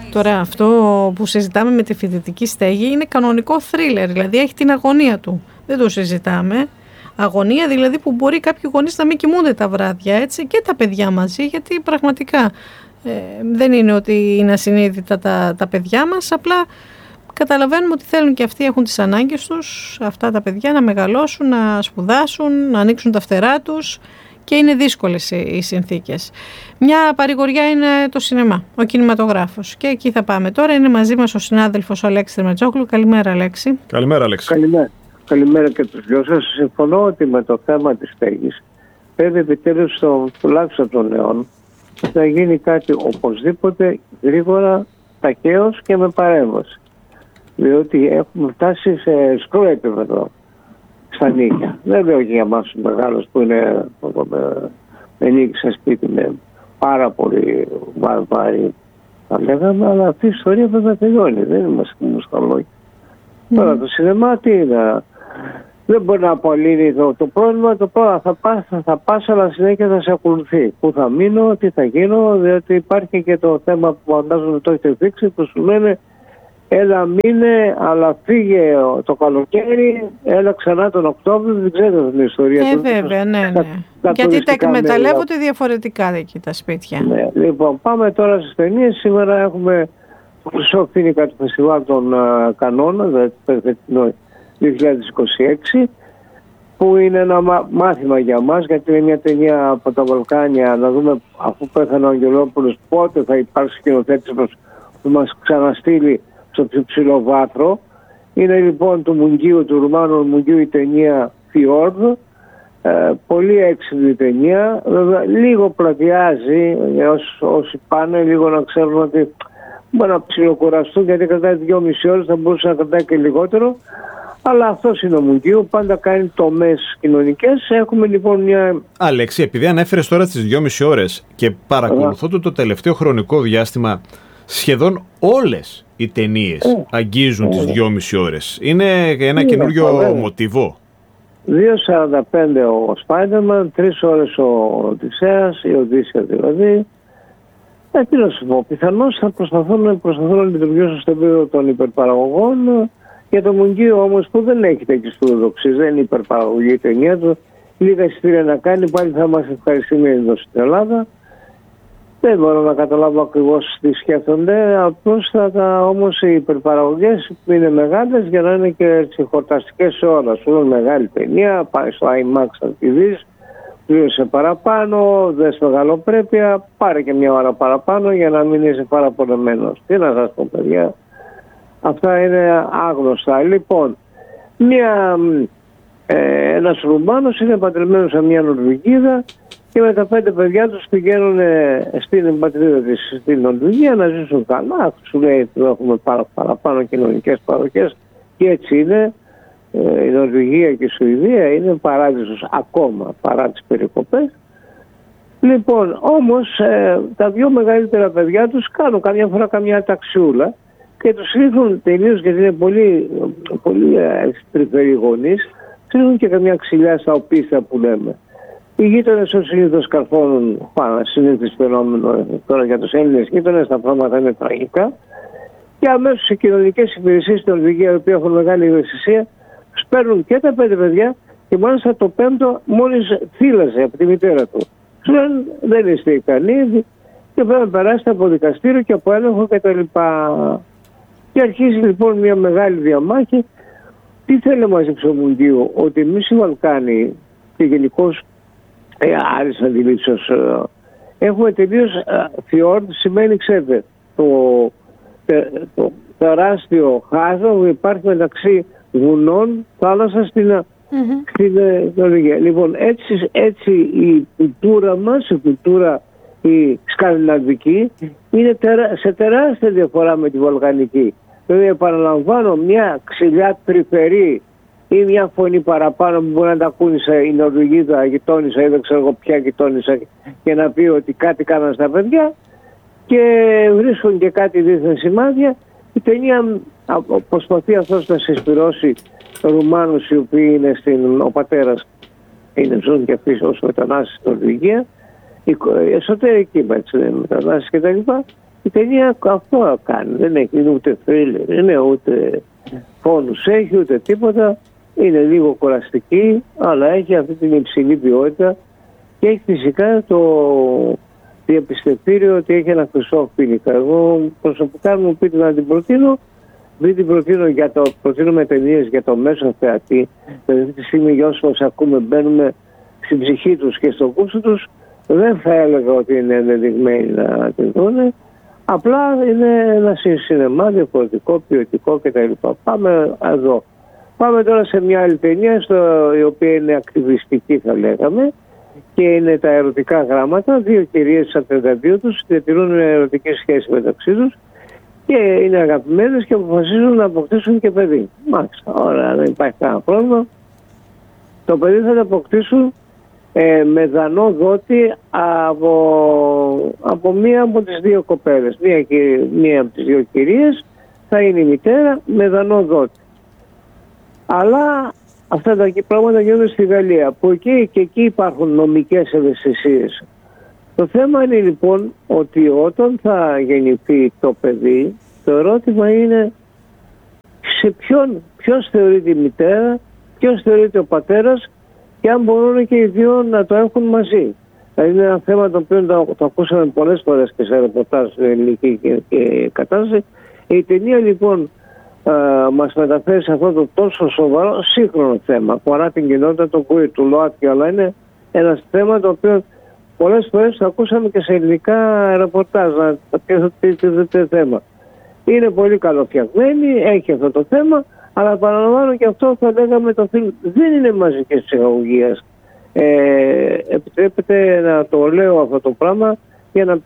Τώρα αυτό που συζητάμε με τη φοιτητική στέγη είναι κανονικό θρίλερ, δηλαδή έχει την αγωνία του. Δεν το συζητάμε. Αγωνία δηλαδή που μπορεί κάποιοι γονείς να μην κοιμούνται τα βράδια, έτσι, και τα παιδιά μαζί, γιατί πραγματικά δεν είναι ότι είναι ασυνείδητα τα παιδιά μας, απλά καταλαβαίνουμε ότι θέλουν και αυτοί, έχουν τις ανάγκες τους, αυτά τα παιδιά, να μεγαλώσουν, να σπουδάσουν, να ανοίξουν τα φτερά τους και είναι δύσκολες οι συνθήκες. Μια παρηγοριά είναι το σινεμά, ο κινηματογράφος, και εκεί θα πάμε τώρα. Είναι μαζί μας ο συνάδελφος ο Αλέξης Τερμετζόγλου. Καλημέρα, Αλέξη. Καλημέρα, Αλέξη. Καλημέρα και τους δυο σας. Συμφωνώ ότι με το θέμα της στέγης πρέπει επιτέλους τουλάχιστον των νέων να γίνει κάτι οπωσδήποτε γρήγορα, ταχαίως και με παρέμβαση. Διότι έχουμε φτάσει σε σκρό επίπεδο στα νίκια. Δεν λέω για εμάς τους μεγάλους που είναι με νίκη σε σπίτι με πάρα πολύ βάρη, θα λέγαμε, αλλά αυτή η ιστορία πρέπει να τελειώνει. Δεν είμαστε μουσχαλόγοι. Τώρα το σινεμά τι είναι? Δεν μπορεί να απολύνει το πρόβλημα. Το πρόβλημα θα πας, αλλά συνέχεια θα σε ακολουθεί. Πού θα μείνω, τι θα γίνω, διότι υπάρχει και το θέμα που φαντάζομαι το έχετε δείξει, που σου λένε έλα μείνε, αλλά φύγε το καλοκαίρι, έλα ξανά τον Οκτώβριο, δεν ξέρετε την ιστορία. Βέβαια, ναι. Γιατί τα εκμεταλλεύονται διαφορετικά εκεί τα σπίτια. Ναι. Λοιπόν, πάμε τώρα στις ταινίες. Σήμερα έχουμε το Χρυσό Φοίνικα του Φεστιβάλ των Κανόνων, δηλαδή το 2026, που είναι ένα μάθημα για μας, γιατί είναι μια ταινία από τα Βαλκάνια, να δούμε αφού πέθανε ο Αγγελόπουλος πότε θα υπάρξει σκηνοθέτης που μας ξαναστείλει στο πιο ψηλό βάθρο. Είναι λοιπόν του Μουγγίου, του Ρουμάνου Μουγγίου, η ταινία Fjord. Πολύ έξυπνη ταινία. Βέβαια λίγο πλατιάζει, όσοι πάνε λίγο να ξέρουν ότι μπορεί να ψιλοκουραστούν, γιατί κρατάει 2,5 ώρες, θα μπορούσε να κρατάει και λιγότερο. Αλλά αυτός είναι ο Μουγγίου, πάντα κάνει τομές κοινωνικές. Έχουμε λοιπόν μια... Αλέξη, επειδή ανέφερες τώρα τις 2,5 ώρες και παρακολουθώ το τελευταίο χρονικό διάστημα, σχεδόν όλες οι ταινίες αγγίζουν τις 2,5 ώρες. Είναι ένα καινούριο μοτιβό. 2,45 ο Spider-Man, 3 ώρες ο Οδυσσέας, η Οδύσσια δηλαδή. Τι να σου πω, πιθανώς θα προσπαθούν να λειτουργήσουν στο επίπεδο των υπερπαραγωγών. Για το Μουγγίο όμως, που δεν έχει τέτοιες φιλοδοξίες, δεν είναι υπερπαραγωγή η ταινία του, λίγα εισιτήρια να κάνει, πάλι θα μας ευχαριστούμε εδώ στην Ελλάδα. Δεν μπορώ να καταλάβω ακριβώς τι σκέφτονται, απλώς όμως οι υπερπαραγωγές είναι μεγάλες για να είναι και χορταστικές σε όλα. Σου λένε μεγάλη ταινία, πάει στο IMAX θα τη δεις, πλήρωσε παραπάνω, δες μεγαλοπρέπεια, πάρε και μια ώρα παραπάνω για να μην είσαι παραπονεμένος. Τι να σας πω, παιδιά, αυτά είναι άγνωστα. Λοιπόν, ένας Ρουμάνος είναι παντρεμένος σε μια Νορβηγίδα και με τα 5 παιδιά τους πηγαίνουν στην πατρίδα της, στην Νορβηγία, να ζήσουν καλά. Σου λέει ότι έχουμε παραπάνω κοινωνικές παροχές, και έτσι είναι. Η Νορβηγία και η Σουηδία είναι παράδεισος ακόμα, παρά τις περικοπές. Λοιπόν, όμως τα 2 μεγαλύτερα παιδιά τους κάνουν καμιά φορά καμιά ταξιούλα και τους ρίχνουν τελείως, γιατί είναι πολύ τρυφεροί γονείς, τους ρίχνουν και καμιά ξυλιά στα οπίστα που λέμε. Οι γείτονες ως συνήθως καρφώνουν πάνω, συνήθως φαινόμενο τώρα για τους Έλληνες γείτονες, τα πράγματα είναι τραγικά. Και αμέσως οι κοινωνικές υπηρεσίες στην Νορβηγία, οι οποίοι έχουν μεγάλη ευαισθησία, τους παίρνουν και τα 5 παιδιά και μάλιστα το 5ο μόλις θύλασε από τη μητέρα του. Τους λένε δεν είστε ικανοί και πρέπει να περάσετε από δικαστήριο και από έλεγχο κτλ. Και αρχίζει λοιπόν μια μεγάλη διαμάχη. Τι θέλει να μαζέψει ο Μουγγίου? Ότι εμείς οι Βαλκάνοι και γενικώς άλλες αντιλήψεις έχουμε τελείως Fjord, σημαίνει, ξέρετε, το τεράστιο χάσμα που υπάρχει μεταξύ βουνών, θάλασσα στην Νορβηγία. Λοιπόν, έτσι η κουλτούρα μας, η κουλτούρα η σκανδιναβική, είναι σε τεράστια διαφορά με τη βαλκανική. Δηλαδή, επαναλαμβάνω, μια ξυλιά τρυφερή ή μια φωνή παραπάνω που μπορεί να τα ακούνε η Νορβηγίδα γειτόνισσα ή δεν ξέρω εγώ ποια γειτόνισσα και να πει ότι κάτι κάνανε στα παιδιά και βρίσκουν και κάτι δίθεν σημάδια. Η ταινία προσπαθεί αυτός να συσπυρώσει Ρουμάνους οι οποίοι είναι ο πατέρας ζουν και αυτοί ως μετανάστες στην Νορβηγία, εσωτερικοί μετανάστες κτλ. Η ταινία αυτό κάνει, δεν έχει ούτε thriller, είναι ούτε φόνους έχει, ούτε τίποτα. Είναι λίγο κουραστική, αλλά έχει αυτή την υψηλή ποιότητα και έχει φυσικά το διαπιστευτήριο ότι έχει ένα χρυσό φίνικα. Εγώ προσωπικά μου πείτε να την προτείνω, δεν την προτείνω με ταινίες για το μέσο θεατή. Δηλαδή αυτή τη στιγμή για όσους ακούμε μπαίνουμε στην ψυχή τους και στο κούστο τους, δεν θα έλεγα ότι είναι ενδεδειγμένοι να την δούνε. Απλά είναι ένα σινεμά διαφορετικό, ποιοτικό κτλ. Πάμε εδώ. Πάμε τώρα σε μια άλλη ταινία, η οποία είναι ακτιβιστική θα λέγαμε, και είναι τα ερωτικά γράμματα. Δύο κυρίες στα 32 τους διατηρούν ερωτική σχέση μεταξύ τους και είναι αγαπημένες και αποφασίζουν να αποκτήσουν και παιδί. Μάλιστα, ωραία, δεν υπάρχει κανένα πρόβλημα. Το παιδί θα το αποκτήσουν με δανό δότη από μία από τις δύο κοπέλες. Μία από τις δύο κυρίες θα είναι η μητέρα με δανό δότη. Αλλά αυτά τα πράγματα γίνονται στη Γαλλία, που εκεί υπάρχουν νομικές ευαισθησίες. Το θέμα είναι λοιπόν ότι όταν θα γεννηθεί το παιδί, το ερώτημα είναι σε ποιος θεωρείται η μητέρα, ποιος θεωρείται ο πατέρας και αν μπορούν και οι δύο να το έχουν μαζί. Δηλαδή είναι ένα θέμα το οποίο το ακούσαμε πολλές φορές και σε ρεπορτάζ στην ελληνική και κατάσταση. Η ταινία λοιπόν μας μεταφέρει σε αυτό το τόσο σοβαρό σύγχρονο θέμα. Αφορά την κοινότητα του queer, του ΛΟΑΤΚΙ, αλλά είναι ένα θέμα το οποίο πολλές φορές το ακούσαμε και σε ελληνικά ρεπορτάζ. Τι θέμα. Είναι πολύ καλοφτιαγμένη, έχει αυτό το θέμα, αλλά παραλαμβάνω και αυτό θα λέγαμε το film δεν είναι μαζικής ψυχαγωγίας. Επιτρέπεται να το λέω αυτό το πράγμα για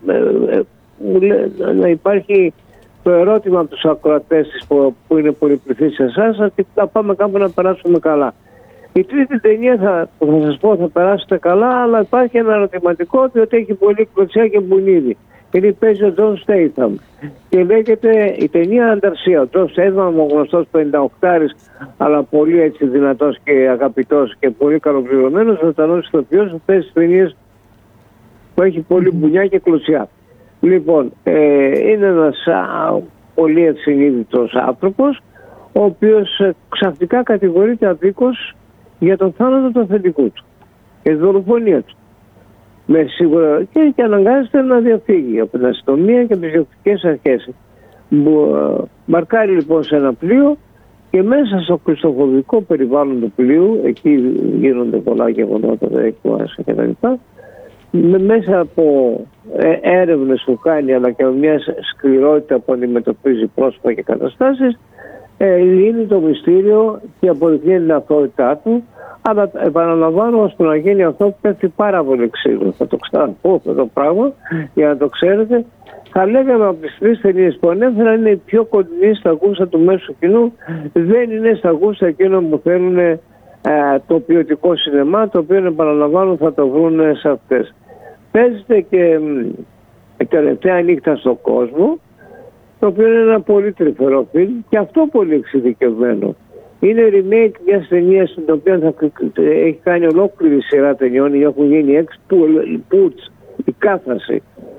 να υπάρχει το ερώτημα από τους ακροατές που είναι πολυπληθείς σε εσάς, ότι θα πάμε κάπου να περάσουμε καλά. Η τρίτη ταινία θα σας πω θα περάσετε καλά, αλλά υπάρχει ένα ερωτηματικό διότι έχει πολύ κλωτσιά και μπουνίδι. Είναι παίζει ο John Statham και λέγεται η ταινία Ανταρσία. Ο John Statham, ο γνωστός 58άρης, αλλά πολύ έτσι δυνατός και αγαπητός και πολύ καλοπληρωμένος, ζωντανός ηθοποιός που παίζει ταινίες που έχει πολύ μπουνιά και κλωτσιά. Λοιπόν, είναι ένας πολύ ευσυνείδητος άνθρωπος, ο οποίος ξαφνικά κατηγορείται αδίκως για τον θάνατο του αφεντικού του και τη δολοφονία του. Με σίγουρα και αναγκάζεται να διαφύγει από την αστυνομία και τις διοικητικές αρχές. Μαρκάρει λοιπόν σε ένα πλοίο και μέσα στο κλειστοφοβικό περιβάλλον του πλοίου, εκεί γίνονται πολλά γεγονότα, κτλ. Μέσα από έρευνες που κάνει, αλλά και με μια σκληρότητα που αντιμετωπίζει πρόσωπα και καταστάσεις, λύνει το μυστήριο και αποδεικνύει την αθωότητά του. Αλλά επαναλαμβάνω, ώστε να γίνει αυτό πέφτει πάρα πολύ ξύλο. Θα το ξαναπώ αυτό το πράγμα για να το ξέρετε. Θα λέγαμε από τις τρεις ταινίες που ανέφερα είναι η πιο κοντινή στα γούστα του μέσου κοινού. Δεν είναι στα γούστα εκείνων που θέλουν το ποιοτικό σινεμά, το οποίο επαναλαμβάνω θα το βρουν σε αυτές. Παίζεται και η τελευταία νύχτα στον κόσμο, το οποίο είναι ένα πολύ τρυφερό φιλμ και αυτό πολύ εξειδικευμένο. Είναι remake μιας ταινίας στην οποία έχει κάνει ολόκληρη σειρά ταινιών, έχουν γίνει Πούτς, η κάθαρση.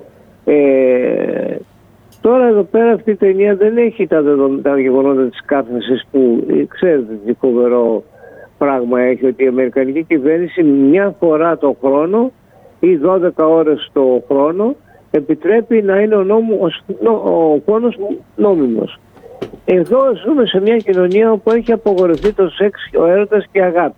Τώρα εδώ πέρα αυτή η ταινία δεν έχει τα γεγονότα της κάθαρσης που ξέρετε τι φοβερό πράγμα έχει, ότι η Αμερικανική κυβέρνηση μια φορά το χρόνο ή 12 ώρες το χρόνο επιτρέπει να είναι ο πόνος νόμιμος. Εδώ ζούμε σε μια κοινωνία όπου έχει απογορευτεί το σεξ, ο έρωτας και η αγάπη.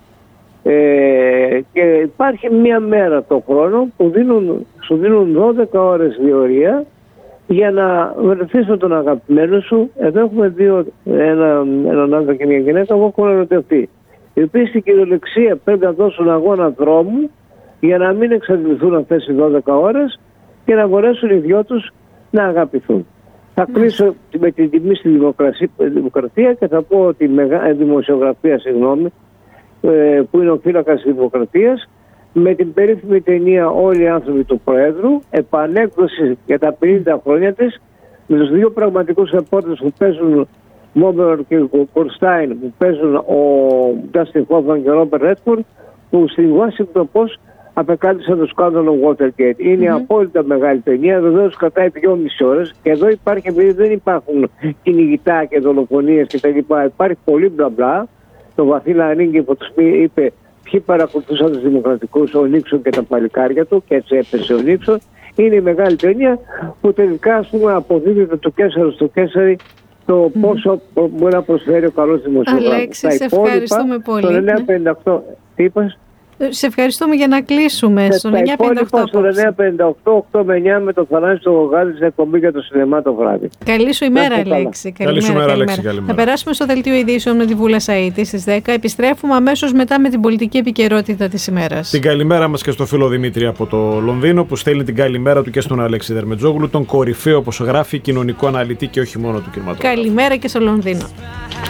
Και υπάρχει μια μέρα το χρόνο που σου δίνουν 12 ώρες διορία για να βρεθείς με τον αγαπημένο σου. Εδώ έχουμε έναν άντρα και μια γυναίκα που έχουν ερωτευτεί, οι οποίοι στην κυριολεξία πρέπει να δώσουν αγώνα δρόμου για να μην εξαντληθούν αυτές οι 12 ώρες και να μπορέσουν οι δυο τους να αγαπηθούν. Θα κλείσω με την τιμή στη δημοκρατία και θα πω ότι δημοσιογραφία, που είναι ο φύλακας της δημοκρατίας, με την περίφημη ταινία Όλοι οι άνθρωποι του Προέδρου, επανέκδοση για τα 50 χρόνια της, με τους δύο πραγματικούς ρεπόρτερς που παίζουν, Μόμπερ και Κορστάιν, που παίζουν ο Ντάστιν Χόφμαν και ο Ρόμπερτ Ρέτφορντ, που στη Washington Post απεκάλυψαν το σκάνδαλο Watergate. Είναι απόλυτα μεγάλη ταινία, βεβαίως κρατάει 2,5 ώρες και εδώ υπάρχει, επειδή δεν υπάρχουν κυνηγητά και δολοφονίες κτλ. Υπάρχει πολύ μπλα μπλα. Το βαθύ Λαρίνγκη που τους είπε ποιοι παρακολουθούσαν τους δημοκρατικούς, ο Νίξον και τα παλικάρια του, και έτσι έπεσε ο Νίξον. Είναι η μεγάλη ταινία που τελικά, ας πούμε, αποδίδεται το Κέσσαρο στο Κέσσαρι το πόσο μπορεί να προσφέρει ο καλός δημοσιογράφος. Αλέξη, σε ευχαριστούμε πολύ. Το 958, τι είπες? Σε ευχαριστούμε για να κλείσουμε. Στον 958. Στο 958, 8 με 9 με το Θανάση το Γογάδη σε εκπομπή για το σινεμά το βράδυ. Καλή σου ημέρα, Αλέξη. Καλημέρα, Αλέξη. Θα περάσουμε στο δελτίο ειδήσεων με τη Βούλα Σαΐτη στις 10. Επιστρέφουμε αμέσως μετά με την πολιτική επικαιρότητα της ημέρας. Την καλημέρα μας και στο φίλο Δημήτρη από το Λονδίνο, που στέλνει την καλημέρα του και στον Αλέξη Δερμετζόγλου, τον κορυφαίο, όπως γράφει, κοινωνικό αναλυτή και όχι μόνο του κινηματογράφου. Καλημέρα και στο Λονδίνο.